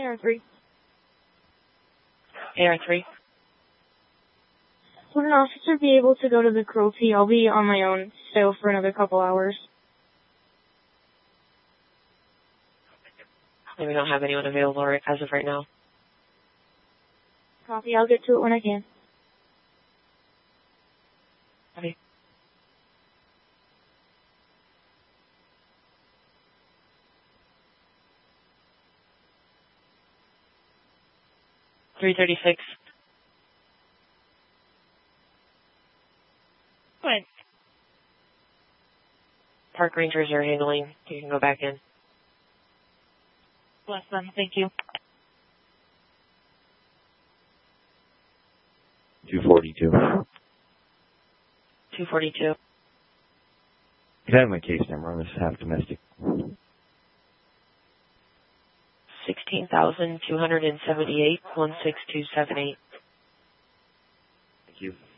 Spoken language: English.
AR3. AR3. Would an officer be able to go to the Cruelty? I'll be on my own still for another couple hours. We don't have anyone available as of right now. Copy, I'll get to it when I can. Okay. $336. Go ahead. Park Rangers are handling. You can go back in. Bless them. Thank you. 242. 242. You have my case number on this half domestic. 16,278, 16278. Thank you.